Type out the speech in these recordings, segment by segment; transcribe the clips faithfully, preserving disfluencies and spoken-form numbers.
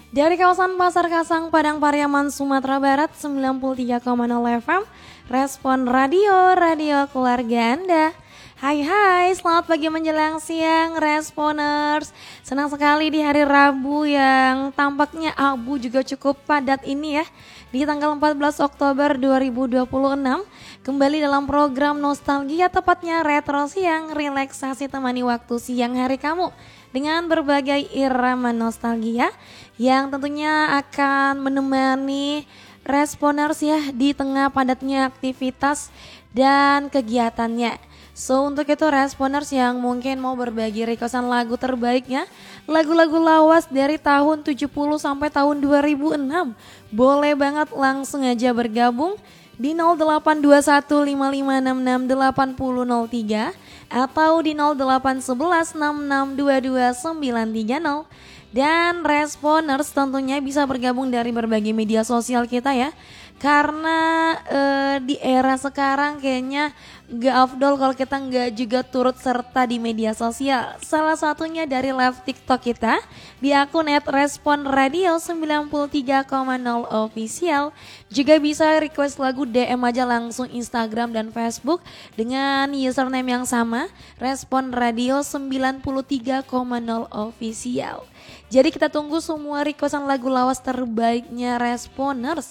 Dari kawasan Pasar Kasang, Padang Pariaman, Sumatera Barat, sembilan puluh tiga koma nol F M, Respon Radio, radio keluarga Anda. Hai hai, selamat pagi menjelang siang Responers. Senang sekali di hari Rabu yang tampaknya abu juga cukup padat ini ya. Di tanggal empat belas Oktober dua ribu dua puluh enam, kembali dalam program Nostalgia, tepatnya Retro Siang, relaksasi temani waktu siang hari kamu dengan berbagai irama nostalgia yang tentunya akan menemani Responers ya di tengah padatnya aktivitas dan kegiatannya. So untuk itu Responers yang mungkin mau berbagi requestan lagu terbaiknya, lagu-lagu lawas dari tahun tujuh puluh sampai tahun dua ribu enam, boleh banget langsung aja bergabung di nol delapan dua satu lima lima enam enam delapan nol nol tiga atau di nol delapan satu satu enam enam dua dua sembilan tiga nol. Dan Responers tentunya bisa bergabung dari berbagai media sosial kita ya. Karena eh, di era sekarang kayaknya gak afdol kalau kita gak juga turut serta di media sosial. Salah satunya dari live TikTok kita di akun et respon radio sembilan puluh tiga koma nol official. Juga bisa request lagu D M aja langsung Instagram dan Facebook dengan username yang sama, Respon Radio sembilan puluh tiga koma nol official. Jadi kita tunggu semua requestan lagu lawas terbaiknya Responers.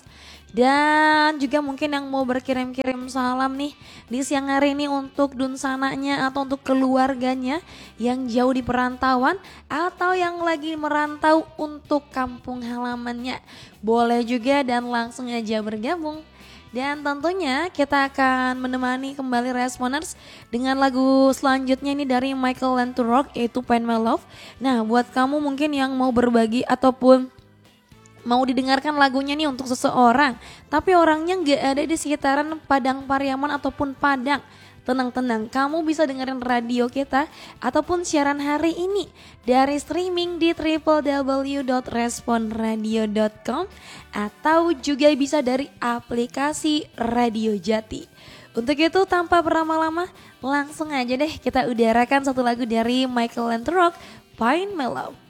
Dan juga mungkin yang mau berkirim-kirim salam nih di siang hari ini untuk dunsananya atau untuk keluarganya yang jauh di perantauan atau yang lagi merantau untuk kampung halamannya. Boleh juga dan langsung aja bergabung. Dan tentunya kita akan menemani kembali Responers dengan lagu selanjutnya ini dari Michael Learns to Rock, yaitu Find My Love. Nah buat kamu mungkin yang mau berbagi ataupun mau didengarkan lagunya nih untuk seseorang, tapi orangnya gak ada di sekitaran Padang Pariaman ataupun Padang, tenang-tenang, kamu bisa dengerin radio kita ataupun siaran hari ini dari streaming di w w w dot respon radio dot com atau juga bisa dari aplikasi Radio Jati. Untuk itu tanpa berlama-lama, langsung aja deh kita udarakan satu lagu dari Michael Learns to Rock, Find My Love.